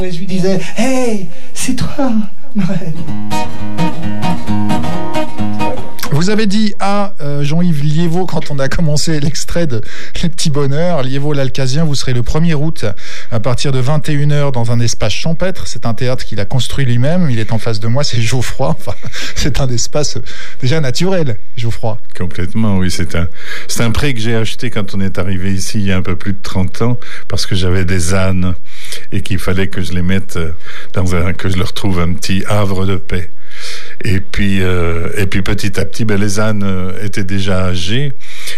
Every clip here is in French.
Et je lui disais, hey, c'est toi, Noël. Vous avez dit à Jean-Yves Liévaux, quand on a commencé l'extrait de Les Petits Bonheurs, Liévaux-l'Alcazien, vous serez le 1er août à partir de 21h dans un espace champêtre. C'est un théâtre qu'il a construit lui-même. Il est en face de moi, c'est Geoffroy. Enfin, c'est un espace déjà naturel, Geoffroy. Complètement, oui. C'est un pré que j'ai acheté quand on est arrivé ici il y a un peu plus de 30 ans, parce que j'avais des ânes et qu'il fallait que je les mette que je leur trouve un petit havre de paix. Et puis petit à petit, les ânes étaient déjà âgés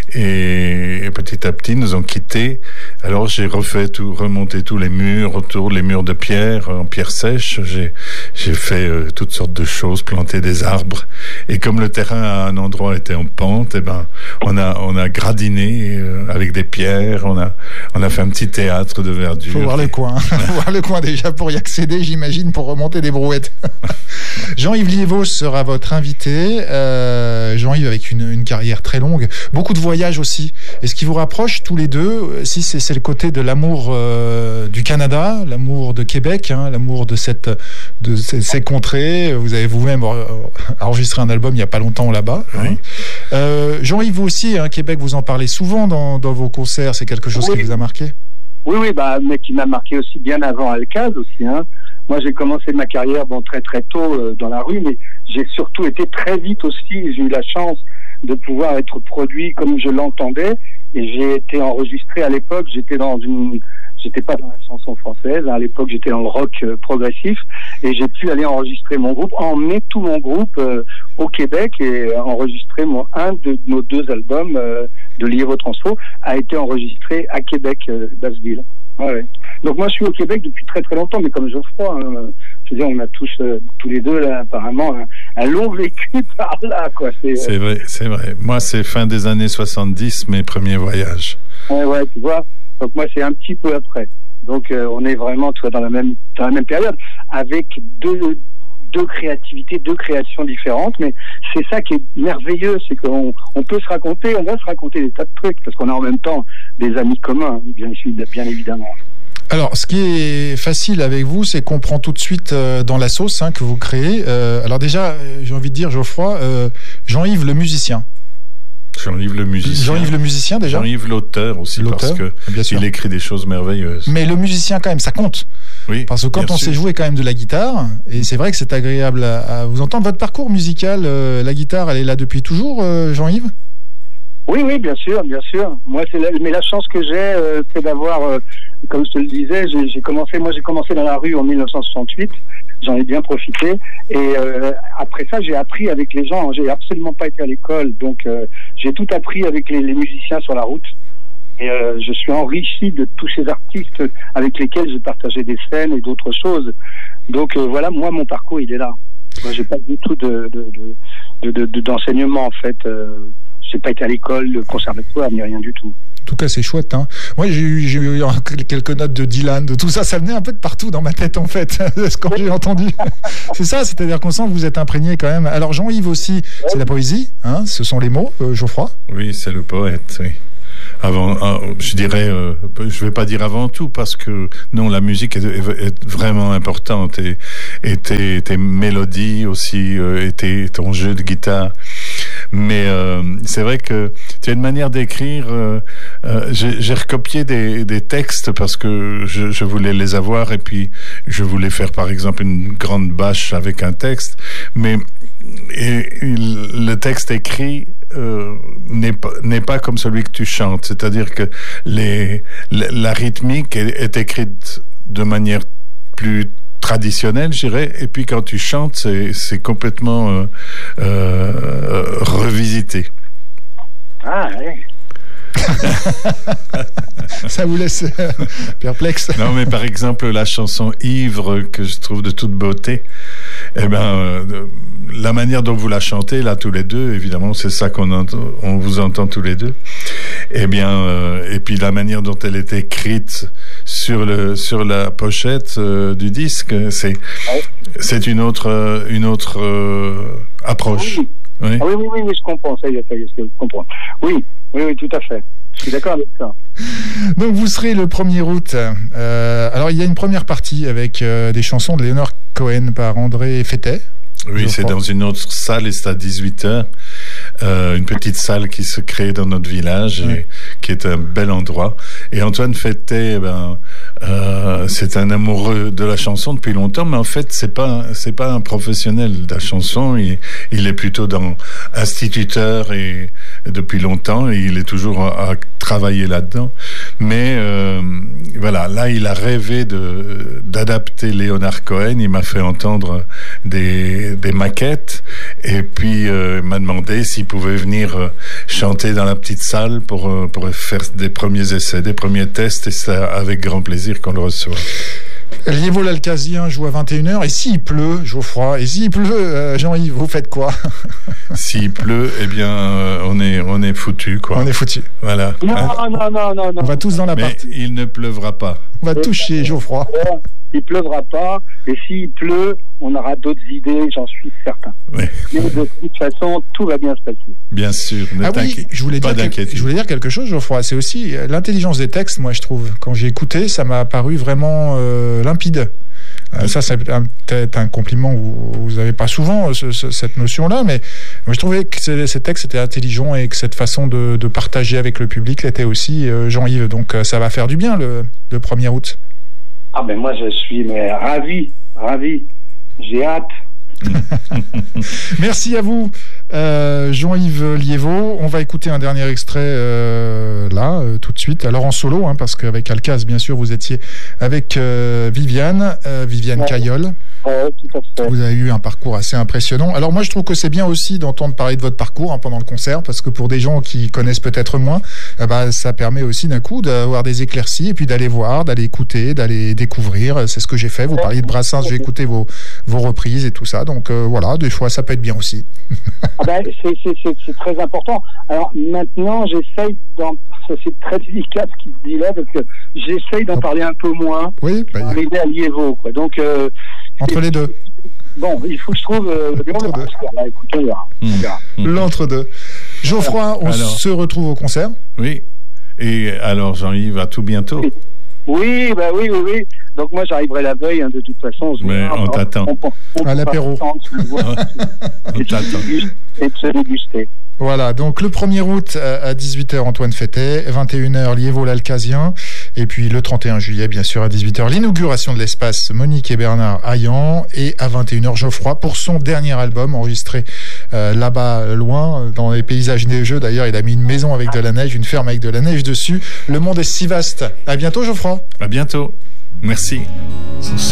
et petit à petit nous ont quittés. Alors j'ai remonté tous les murs autour, les murs de pierre, en pierre sèche. J'ai fait toutes sortes de choses, planté des arbres. Et comme le terrain à un endroit était en pente, on a gradiné avec des pierres. On a fait un petit théâtre de verdure. Faut voir le coin. Faut voir le coin déjà pour y accéder, j'imagine, pour remonter des brouettes. Jean-Yves Liévaux sera votre invité. Jean-Yves avec une carrière très longue, beaucoup de voyages aussi. Et ce qui vous rapproche tous les deux, si c'est le côté de l'amour du Canada, l'amour de Québec, l'amour de ces contrées. Vous avez vous-même enregistré un album il n'y a pas longtemps là-bas. Oui. Jean-Yves, vous aussi, Québec, vous en parlez souvent dans vos concerts. C'est quelque chose qui vous a marqué? Oui, mais qui m'a marqué aussi bien avant Alcaz aussi. Moi, j'ai commencé ma carrière très très tôt dans la rue, mais j'ai surtout été très vite aussi. J'ai eu la chance de pouvoir être produit comme je l'entendais, et j'ai été enregistré à l'époque. J'étais pas dans la chanson française. À l'époque, j'étais dans le rock progressif, et j'ai pu aller enregistrer mon groupe, emmener tout mon groupe au Québec, et enregistrer un de nos 2 albums de Liévaux Transfo a été enregistré à Québec, Basseville. Ouais. Donc moi je suis au Québec depuis très très longtemps, mais comme Geoffroy, je veux dire, on a tous les deux là apparemment un long vécu par là, quoi. C'est vrai. Moi c'est fin des années 70 mes premiers voyages. Ouais, tu vois. Donc moi c'est un petit peu après. Donc on est vraiment dans la même période, avec deux créativités, 2 créations différentes, mais c'est ça qui est merveilleux, c'est qu'on peut se raconter, on va se raconter des tas de trucs, parce qu'on a en même temps des amis communs, bien évidemment. Alors, ce qui est facile avec vous, c'est qu'on prend tout de suite dans la sauce que vous créez. Alors déjà, j'ai envie de dire, Geoffroy, Jean-Yves le musicien. Jean-Yves le musicien déjà. Jean-Yves l'auteur aussi, parce que il écrit des choses merveilleuses. Mais le musicien quand même, ça compte. Oui. Parce que quand on sait jouer quand même de la guitare, et c'est vrai que c'est agréable à vous entendre. Votre parcours musical, la guitare, elle est là depuis toujours, Jean-Yves? Oui, bien sûr. Moi, mais la chance que j'ai, c'est d'avoir, comme je te le disais, j'ai commencé dans la rue en 1968. J'en ai bien profité, et après ça j'ai appris avec les gens. J'ai absolument pas été à l'école, donc j'ai tout appris avec les musiciens sur la route, et je suis enrichi de tous ces artistes avec lesquels j'ai partagé des scènes et d'autres choses. Donc voilà, moi mon parcours il est là. Moi j'ai pas du tout d'enseignement en fait. J'ai pas été à l'école, de conservatoire, ni rien du tout. En tout cas, c'est chouette. Moi, j'ai eu quelques notes de Dylan, de tout ça. Ça venait un peu de partout dans ma tête, en fait, quand j'ai entendu. C'est ça, c'est-à-dire qu'on sent que vous êtes imprégné quand même. Alors, Jean-Yves aussi, c'est la poésie, ce sont les mots, Geoffroy? Oui, c'est le poète, oui. Je dirais, je vais pas dire avant tout, parce que non, la musique est vraiment importante, et tes mélodies aussi, et ton jeu de guitare. Mais c'est vrai que tu as une manière d'écrire. J'ai recopié des textes parce que je voulais les avoir, et puis je voulais faire par exemple une grande bâche avec un texte. Mais le texte écrit n'est pas comme celui que tu chantes. C'est-à-dire que la rythmique est écrite de manière plus traditionnelle, je dirais, et puis quand tu chantes, c'est complètement revisité. Ah, oui. Ça vous laisse perplexe. Non, mais par exemple, la chanson Ivre, que je trouve de toute beauté, la manière dont vous la chantez, là, tous les deux, évidemment, c'est ça on vous entend tous les deux. Et puis la manière dont elle est écrite sur la pochette du disque, c'est une autre approche. Oui. Ah oui, je comprends, ça y est, je comprends. Oui, tout à fait. Je suis d'accord avec ça. Donc vous serez le 1er août. Alors il y a une première partie avec des chansons de Leonard Cohen par André Fétet. Oui, c'est dans une autre salle et c'est à 18h. Une petite salle qui se crée dans notre village et qui est un bel endroit. Et Antoine Fétet, c'est un amoureux de la chanson depuis longtemps, mais en fait, c'est pas un professionnel de la chanson. Il est plutôt instituteur et depuis longtemps, et il est toujours à travailler là-dedans. Mais voilà, là, il a rêvé d'adapter Leonard Cohen. Il m'a fait entendre des maquettes et puis m'a demandé s'il pouvait venir chanter dans la petite salle pour faire des premiers essais, des premiers tests, et c'est avec grand plaisir qu'on le reçoit. Liévaux l'Alcazien joue à 21h, et s'il pleut, Geoffroy, et s'il pleut, Jean-Yves, vous faites quoi? S'il pleut, eh bien, on est foutu, quoi. On est foutu. Voilà. Non. On va tous dans la partie. Mais il ne pleuvra pas. On va toucher Geoffroy. Il pleuvra pas, et s'il pleut, on aura d'autres idées, j'en suis certain. Oui. Mais de toute façon, tout va bien se passer. Bien sûr. Je voulais dire quelque chose, Geoffroy. C'est aussi l'intelligence des textes, moi, je trouve. Quand j'ai écouté, ça m'a paru vraiment limpide. Ça, c'est peut-être un compliment. Vous n'avez pas souvent cette notion-là, mais je trouvais que ces textes étaient intelligents et que cette façon de partager avec le public l'était aussi, Jean-Yves. Donc, ça va faire du bien le 1er août. Ah ben moi, je suis ravi. J'ai hâte. Merci à vous, Jean-Yves Liévaux. On va écouter un dernier extrait tout de suite. Alors en solo, parce qu'avec Alcaz, bien sûr, vous étiez avec Viviane Caillol. Tout à fait. Vous avez eu un parcours assez impressionnant. Alors moi, je trouve que c'est bien aussi d'entendre parler de votre parcours pendant le concert, parce que pour des gens qui connaissent peut-être moins, ça permet aussi d'un coup d'avoir des éclaircies et puis d'aller voir, d'aller écouter, d'aller découvrir. C'est ce que j'ai fait. Vous parliez de Brassens, j'ai écouté vos reprises et tout ça. Donc voilà, des fois, ça peut être bien aussi. C'est très important. Alors maintenant, c'est très délicat ce qui se dit là, parce que j'essaye d'en parler un peu moins. Oui. Arriver à Liévaux, quoi. Donc entre les deux. Bon, il faut que je trouve l'entre-deux. Geoffroy, on se retrouve au concert. Oui. Et alors, Jean-Yves, à tout bientôt. Oui. Donc moi, j'arriverai la veille, de toute façon. Mais on t'attend. À l'apéro. On t'attend. Et de se déguster. Voilà, donc le 1er août à 18h, Antoine Fétet, 21h, Liévaux l'Alcazien, et puis le 31 juillet, bien sûr, à 18h, l'inauguration de l'espace Monique et Bernard Hayan, et à 21h, Geoffroy, pour son dernier album, enregistré là-bas, loin, dans les paysages neigeux. D'ailleurs, il a mis une maison avec de la neige, une ferme avec de la neige dessus. Le monde est si vaste. À bientôt, Geoffroy. À bientôt. Merci.